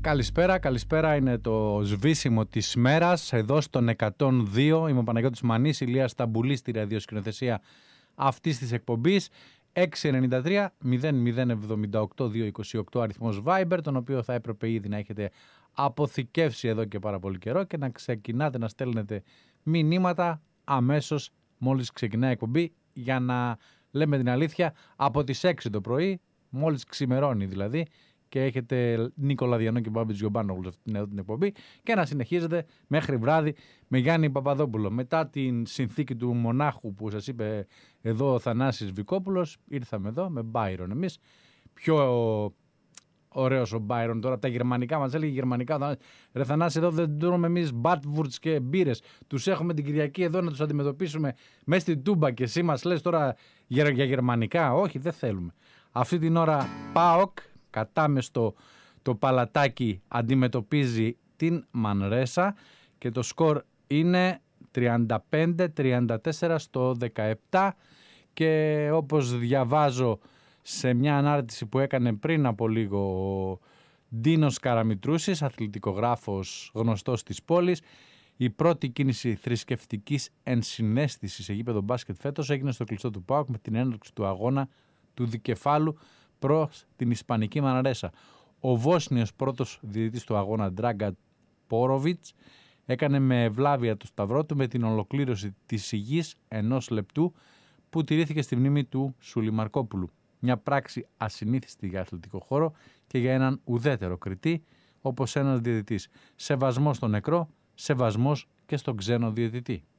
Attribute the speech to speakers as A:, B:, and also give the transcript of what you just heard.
A: Καλησπέρα, είναι το σβήσιμο της μέρας εδώ στον 102. Είμαι ο Παναγιώτης Μανής, Ηλίας Σταμπουλής στη ραδιοσκηνοθεσία αυτής της εκπομπής. 693 0078 228 αριθμός Viber, τον οποίο θα έπρεπε ήδη να έχετε αποθηκεύσει εδώ και πάρα πολύ καιρό και να ξεκινάτε να στέλνετε μηνύματα αμέσως μόλις ξεκινάει η εκπομπή, για να λέμε την αλήθεια από τις 6 το πρωί, μόλις ξημερώνει δηλαδή, και έχετε Νίκο Λαδιανό και Μπάμπη Τζιομπάνογλου σε αυτήν την εκπομπή, και να συνεχίζετε μέχρι βράδυ με Γιάννη Παπαδόπουλο. Μετά την συνθήκη του μονάχου που σας είπε εδώ ο Θανάσης Βικόπουλος, ήρθαμε εδώ με Μπάιρον εμείς. Πιο ωραίος ο Μπάιρον τώρα, τα γερμανικά μας έλεγε γερμανικά. Ρε Θανάση, εδώ δεν τρώμε εμείς μπάτβουρτς και μπύρες. Τους έχουμε την Κυριακή εδώ να τους αντιμετωπίσουμε μέσα στην Τούμπα και εσύ μας λες τώρα για γερμανικά. Όχι, δεν θέλουμε. Αυτή την ώρα ΠΑΟΚ κατάμεστο το Παλατάκι αντιμετωπίζει την Μανρέσα και το σκορ είναι 35-34 στο 17, και όπως διαβάζω σε μια ανάρτηση που έκανε πριν από λίγο ο Ντίνος Καραμητρούσης, αθλητικογράφος γνωστός της πόλης, η πρώτη κίνηση θρησκευτικής ενσυναίσθησης σε γήπεδο μπάσκετ φέτος έγινε στο κλειστό του ΠΑΟΚ με την έναρξη του αγώνα του δικεφάλου προς την Ισπανική Μανρέσα. Ο Βόσνιος πρώτος διαιτητής του αγώνα, Ντράγκα Πόροβιτς, έκανε με ευλάβεια το σταυρό του με την ολοκλήρωση της σιγής ενός λεπτού που τηρήθηκε στη μνήμη του Σουλιμαρκόπουλου. Μια πράξη ασυνήθιστη για αθλητικό χώρο και για έναν ουδέτερο κριτή όπως ένας διαιτητής. Σεβασμός στον νεκρό, σεβασμός και στον ξένο διαιτητή.